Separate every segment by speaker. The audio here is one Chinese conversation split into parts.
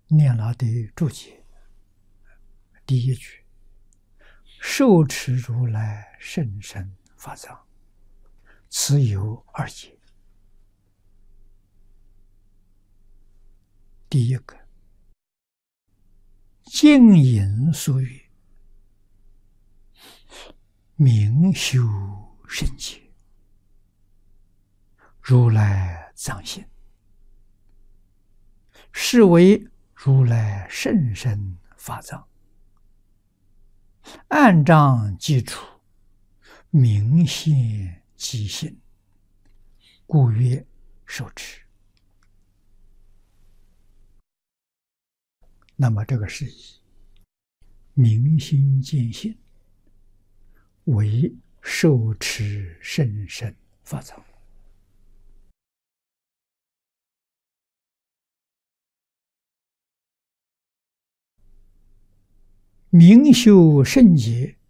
Speaker 1: 念老的注解，第一句：受持如来甚深法藏，此有二解。第一个，净隐所语，明修圣解，如来藏性，是为如来甚深法藏，暗障基础，明现即性，故曰受持。那么这个是以明心见性为受持甚深法藏。明修圣解，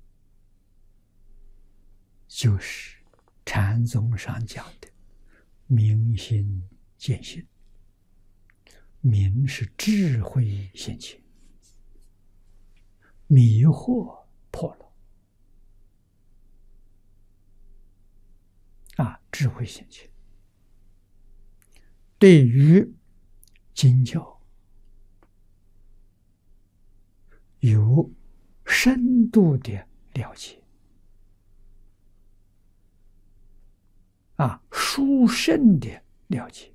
Speaker 1: 就是禅宗上讲的明心见性。明是智慧现前，迷惑破了，智慧现前。对于经教有深度的了解，殊胜的了解，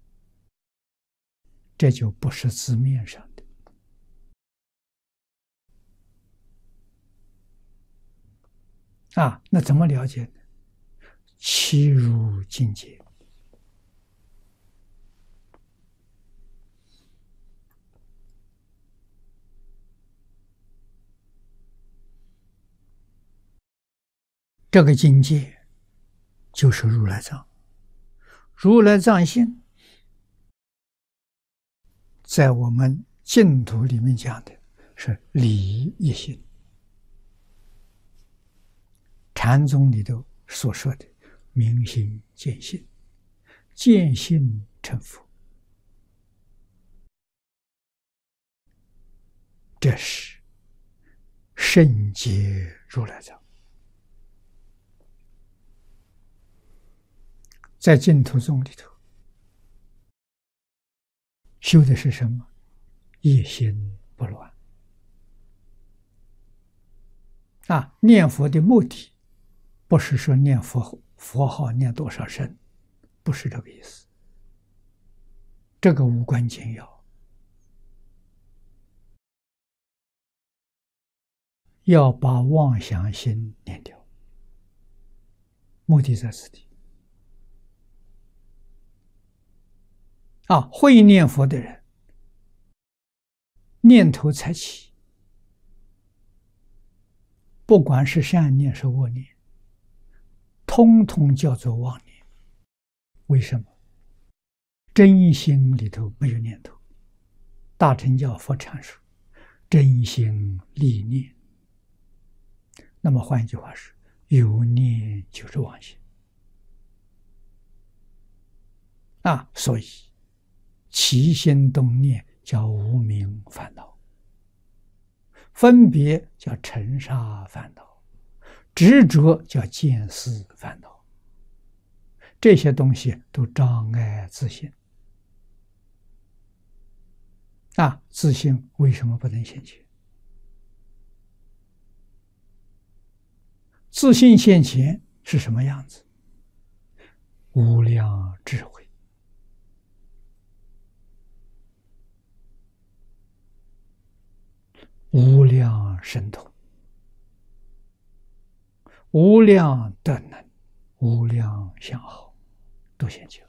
Speaker 1: 这就不是字面上的那怎么了解呢？契入境界。这个境界就是如来藏。如来藏性在我们净土里面讲的是理一心，禅宗里头所说的明心见性，见性成佛，这是圣解如来藏。在净土宗里头修的是什么？一心不乱。念佛的目的不是说念佛号念多少声，不是这个意思，这个无关紧要。要把妄想心念掉，目的在此地。会念佛的人，念头才起，不管是善念是恶念，通通叫做妄念。为什么？真心里头没有念头。大乘教佛阐述真心立念，那么换一句话是，有念就是妄心所以起心动念叫无明烦恼，分别叫尘沙烦恼，执着叫见思烦恼。这些东西都障碍自信自信为什么不能现前？自信现前是什么样子？无量智慧，无量神通，无量德能，无量相好，都现前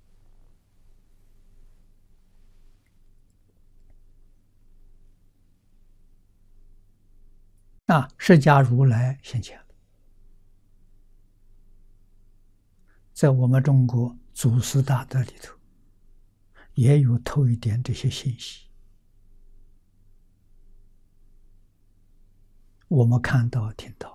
Speaker 1: 了。释迦如来现前了。在我们中国祖师大德里头，也有透一点这些信息。我们看到听到。